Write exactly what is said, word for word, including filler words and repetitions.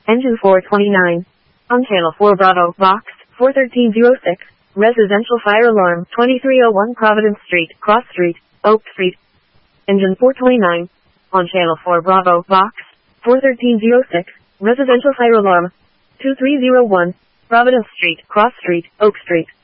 Engine four twenty-nine. On channel four Bravo, box, four thirteen oh six, residential fire alarm, twenty-three oh one Providence Street, Cross Street, Oak Street. Engine four twenty-nine. On channel four Bravo, box, four thirteen oh six, residential fire alarm, two three oh one, Providence Street, Cross Street, Oak Street.